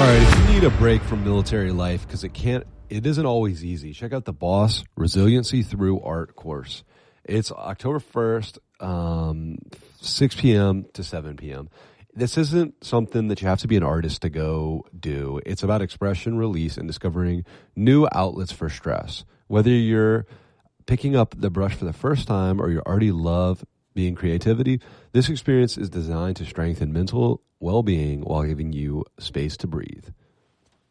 All right, if you need a break from military life, because it isn't always easy, check out the Boss Resiliency Through Art course. It's October 1st, 6 p.m. to 7 p.m. This isn't something that you have to be an artist to go do. It's about expression, release, and discovering new outlets for stress. Whether you're picking up the brush for the first time or you already love being creativity, this experience is designed to strengthen mental well-being while giving you space to breathe.